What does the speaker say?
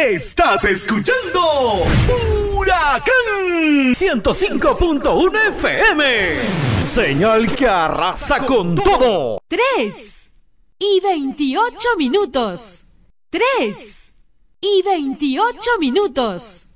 Estás escuchando Huracán 105.1 FM. Señal que arrasa con todo. 3:28. 3:28.